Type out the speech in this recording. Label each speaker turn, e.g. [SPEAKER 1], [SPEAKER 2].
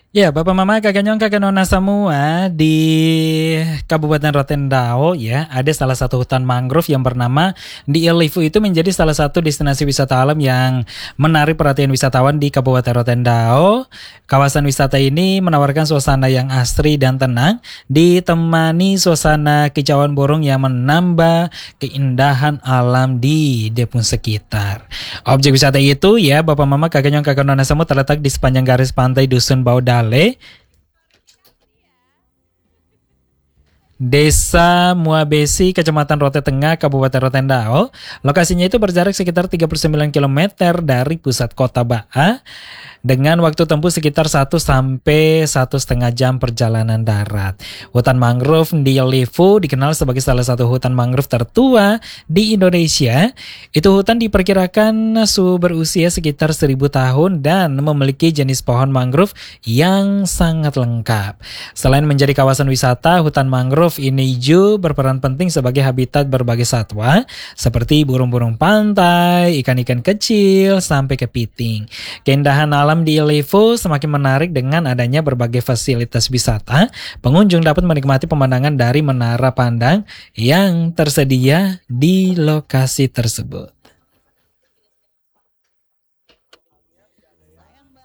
[SPEAKER 1] Ya, Bapak Mama, Kakak Nyong, Kakak Nona semua di Kabupaten Rotendao ya, ada salah satu hutan mangrove yang bernama di Ilifu itu menjadi salah satu destinasi wisata alam yang menarik perhatian wisatawan di Kabupaten Rotendao. Kawasan wisata ini menawarkan suasana yang asri dan tenang, ditemani suasana kicauan burung yang menambah keindahan alam di Depun sekitar. Objek wisata itu ya Bapak Mama Kakak Nyong Kakak Nona semua terletak di sepanjang garis pantai Dusun Baudale, Desa Muabesi, Kecamatan Rote Tengah, Kabupaten Rotendao. Lokasinya itu berjarak sekitar 39 kilometer dari pusat kota Baa dengan waktu tempuh sekitar 1 sampai 1,5 jam perjalanan darat. Hutan mangrove di Lifu dikenal sebagai salah satu hutan mangrove tertua di Indonesia. Itu hutan diperkirakan berusia sekitar 1.000 tahun dan memiliki jenis pohon mangrove yang sangat lengkap. Selain menjadi kawasan wisata, hutan mangrove ini juga berperan penting sebagai habitat berbagai satwa seperti burung-burung pantai, ikan-ikan kecil, sampai kepiting. Keindahan alam di Ilifu semakin menarik dengan adanya berbagai fasilitas wisata. Pengunjung dapat menikmati pemandangan dari menara pandang yang tersedia di lokasi tersebut.